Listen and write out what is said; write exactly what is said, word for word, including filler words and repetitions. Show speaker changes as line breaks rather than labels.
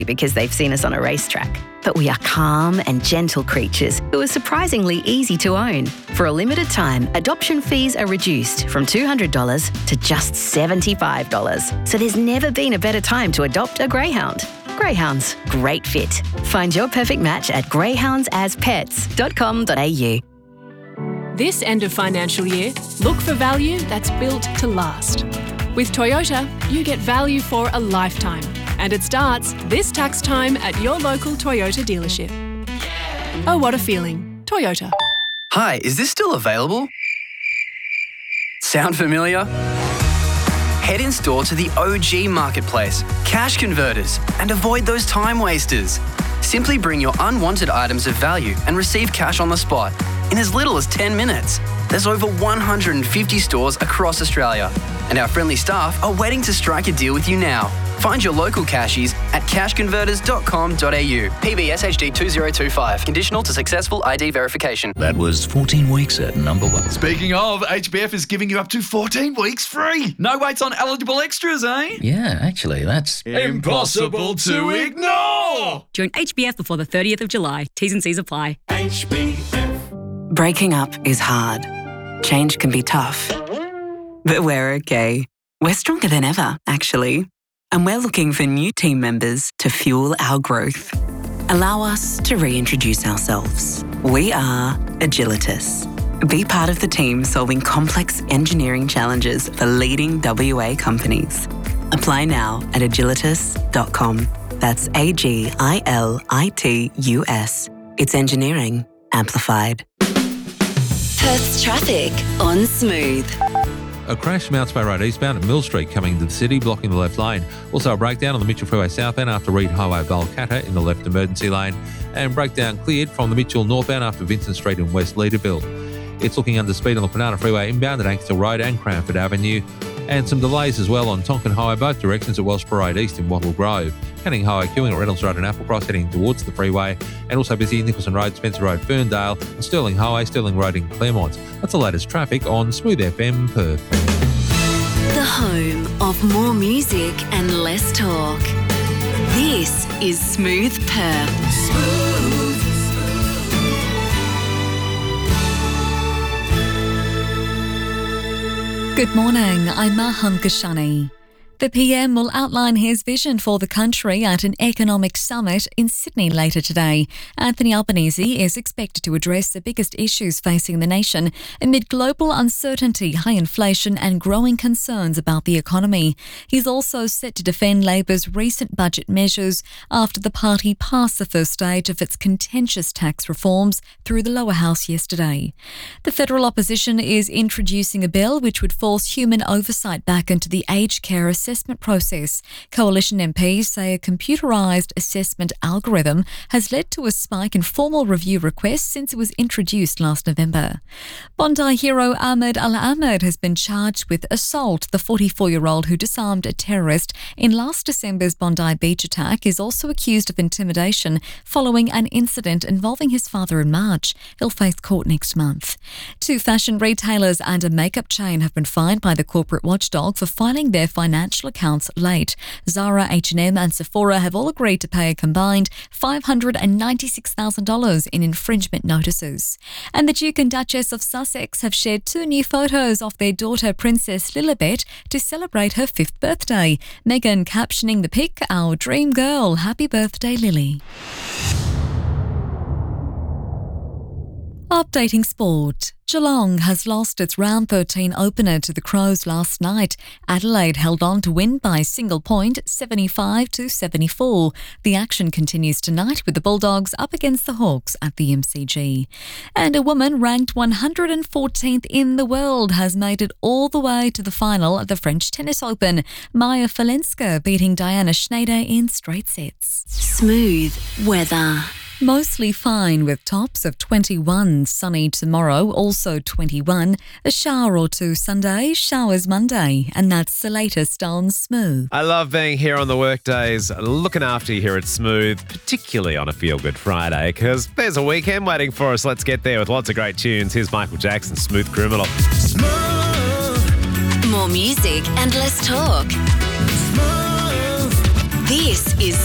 because they've seen us on a racetrack. But we are calm and gentle creatures who are surprisingly easy to own. For a limited time, adoption fees are reduced from two hundred dollars to just seventy-five dollars. So there's never been a better time to adopt a greyhound. Greyhounds, great fit. Find your perfect match at greyhounds as pets dot com dot a u.
This end of financial year, look for value that's built to last. With Toyota, you get value for a lifetime. And it starts this tax time at your local Toyota dealership. Oh, what a feeling. Toyota.
Hi, is this still available? Sound familiar? Head in store to the O G Marketplace, Cash Converters, and avoid those time wasters. Simply bring your unwanted items of value and receive cash on the spot in as little as ten minutes. There's over one hundred fifty stores across Australia, and our friendly staff are waiting to strike a deal with you now. Find your local cashies at cash converters dot com dot a u. P B S H D two zero two five. Conditional to successful I D verification.
That was fourteen weeks at number one.
Speaking of, H B F is giving you up to fourteen weeks free. No waits on eligible extras, eh?
Yeah, actually, that's
impossible to ignore.
Join H B F before the thirtieth of July. T's and C's apply.
H B F.
Breaking up is hard. Change can be tough. But we're okay. We're stronger than ever, actually. And we're looking for new team members to fuel our growth. Allow us to reintroduce ourselves. We are Agilitas. Be part of the team solving complex engineering challenges for leading W A companies. Apply now at agilitas dot com. That's A G I L I T U S. It's engineering amplified.
Perth's traffic on Smooth.
A crash Mounts Bay Road eastbound at Mill Street coming into the city, blocking the left lane. Also a breakdown on the Mitchell Freeway southbound after Reed Highway Balcatta in the left emergency lane. And breakdown cleared from the Mitchell northbound after Vincent Street in West Leaderville. It's looking under speed on the Kwinana Freeway inbound at Ankersville Road and Cranford Avenue. And some delays as well on Tonkin Highway, both directions at Wellsborough Road East in Wattle Grove. Canning Highway queuing at Reynolds Road and Applecross heading towards the freeway. And also busy at Nicholson Road, Spencer Road, Ferndale, and Stirling Highway, Stirling Road in Claremont. That's the latest traffic on Smooth F M Perth.
The home of more music and less talk. This is Smooth Perth. Smooth.
Good morning, I'm Maham Kashani. The P M will outline his vision for the country at an economic summit in Sydney later today. Anthony Albanese is expected to address the biggest issues facing the nation amid global uncertainty, high inflation and growing concerns about the economy. He's also set to defend Labor's recent budget measures after the party passed the first stage of its contentious tax reforms through the lower house yesterday. The federal opposition is introducing a bill which would force human oversight back into the aged care assessment assessment process. Coalition M Ps say a computerised assessment algorithm has led to a spike in formal review requests since it was introduced last November. Bondi hero Ahmed Al-Ahmed has been charged with assault. The forty-four-year-old who disarmed a terrorist in last December's Bondi Beach attack is also accused of intimidation following an incident involving his father in March. He'll face court next month. Two fashion retailers and a makeup chain have been fined by the corporate watchdog for filing their financial accounts late. Zara, H and M and Sephora have all agreed to pay a combined five hundred ninety-six thousand dollars in infringement notices. And the Duke and Duchess of Sussex have shared two new photos of their daughter Princess Lilibet to celebrate her fifth birthday. Meghan captioning the pic, "Our dream girl, happy birthday Lily." Updating sport. Geelong has lost its round thirteen opener to the Crows last night. Adelaide held on to win by a single point, seventy-five to seventy-four. The action continues tonight with the Bulldogs up against the Hawks at the M C G. And a woman ranked one hundred fourteenth in the world has made it all the way to the final at the French Tennis Open. Maya Falenska beating Diana Schneider in straight sets.
Smooth weather.
Mostly fine with tops of twenty-one, sunny tomorrow, also twenty-one, a shower or two Sunday, showers Monday, and that's the latest on Smooth.
I love being here on the workdays, looking after you here at Smooth, particularly on a Feel Good Friday, because there's a weekend waiting for us. Let's get there with lots of great tunes. Here's Michael Jackson, Smooth Criminal.
Smooth. More music and less talk. Smooth. This is